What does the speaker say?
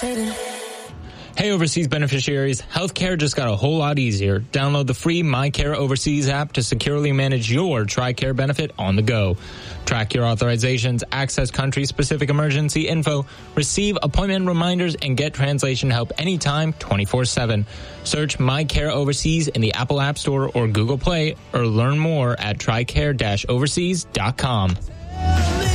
Hey, overseas beneficiaries, healthcare just got a whole lot easier. Download the free MyCare Overseas app to securely manage your TRICARE benefit on the go. Track your authorizations, access country-specific emergency info, receive appointment reminders, and get translation help anytime, 24/7. Search MyCare Overseas in the Apple App Store or Google Play, or learn more at TRICARE-overseas.com.